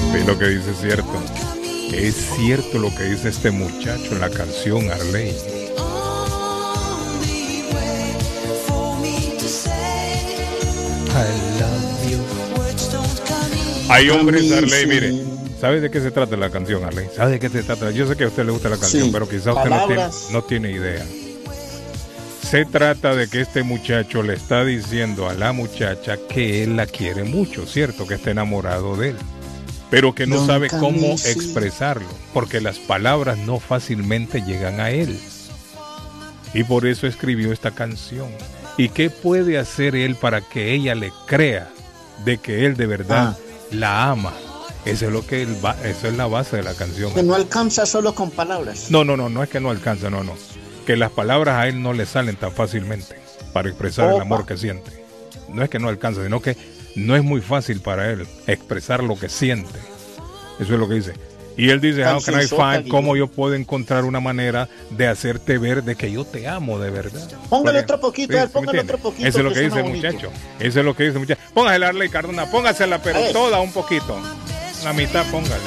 Sí, lo que dice es cierto. Es cierto lo que dice este muchacho en la canción, Arley. I love you. Hay hombres, Arley, mire. ¿Sabe de qué se trata la canción, Arley? ¿Sabe de qué se trata? Yo sé que a usted le gusta la canción, Sí. pero quizá usted no tiene idea. Se trata de que este muchacho le está diciendo a la muchacha que él la quiere mucho, ¿cierto? Que está enamorado de él, pero que no sabe cómo expresarlo, porque las palabras no fácilmente llegan a él. Y por eso escribió esta canción. ¿Y qué puede hacer él para que ella le crea de que él de verdad la ama? Eso es lo que eso es la base de la canción. Que no alcanza solo con palabras. No es que no alcanza, no. Que las palabras a él no le salen tan fácilmente para expresar el amor que siente. No es que no alcanza, sino que no es muy fácil para él expresar lo que siente. Eso es lo que dice. Y él dice, how can I find, cómo yo puedo encontrar una manera de hacerte ver de que yo te amo de verdad. Póngale otro poquito, póngale otro poquito. Eso es lo que dice el muchacho. Eso es lo que dice el muchacho. Póngase la Arley Cardona, póngasela, pero toda un poquito. La mitad, póngale.